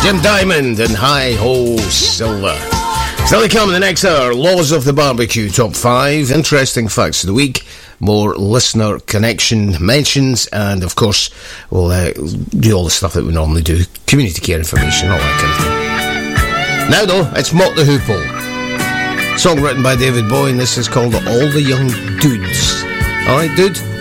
Jim Diamond and Hi Ho Silver. Still to come in the next hour, Laws of the Barbecue Top 5, interesting facts of the week, more listener connection mentions, and of course we'll do all the stuff that we normally do, community care information, all that kind of thing. Now though, it's Mott the Hoople, song written by David Bowie, and this is called All the Young Dudes. Alright, dude?